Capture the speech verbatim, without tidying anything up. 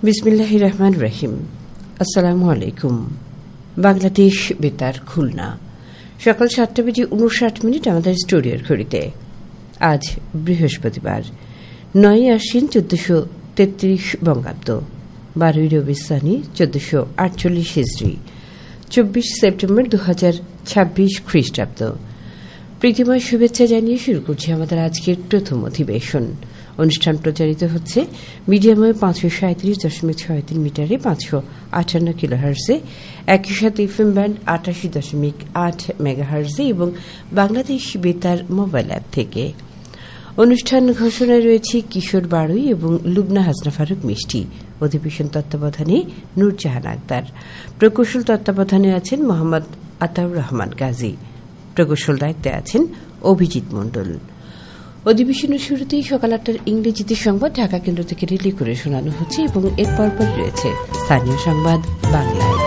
বিসমিল্লাহির রহমানির রহিম। আসসালামু আলাইকুম। বাংলাদেশ বেতার খুলনা, সকাল সাতটা বেজে উনষাট মিনিট আমাদের স্টুডিওর ঘড়িতে। আজ বৃহস্পতিবার, নয় আশ্বিন চোদ্দশো তেত্রিশ বঙ্গাব্দ, বারোই রবিউল সানি চোদ্দশো আটচল্লিশ হিজরি, চব্বিশ সেপ্টেম্বর দু হাজার ছাব্বিশ খ্রিস্টাব্দ। প্রীতিময় শুভেচ্ছা জানিয়ে শুরু করছি আমাদের আজকের প্রথম অধিবেশন। অনুষ্ঠান প্রচারিত হচ্ছে মিডিয়ামে পাঁচশো সাঁত্রিশ দশমিক ছয় তিন মিটারে পাঁচশো আটান্ন কিলো হার্জে, একই সাথে এফএম ব্যান্ড আটাশি দশমিক আট মেগা হার্জে এবং বাংলাদেশ বেতার মোবাইল অ্যাপ থেকে। অনুষ্ঠান ঘোষণায় রয়েছে কিশোর বাড়ুই এবং লুবনা হাসনা ফারুক মিষ্টি। অধিবেশন তত্ত্বাবধানে নূরজাহান আক্তার। প্রকৌশল তত্ত্বাবধানে আছেন মোহাম্মদ আতাউর রহমান গাজী। প্রকৌশল দায়িত্বে আছেন অভিজিৎ মণ্ডল। অধিবেশনের শুরুতেই সকাল আটটার ইংরেজিতে সংবাদ ঢাকা কেন্দ্র থেকে রিলে করে শোনানো হচ্ছে এবং এর পরপর রয়েছে স্থানীয় সংবাদ বাংলায়।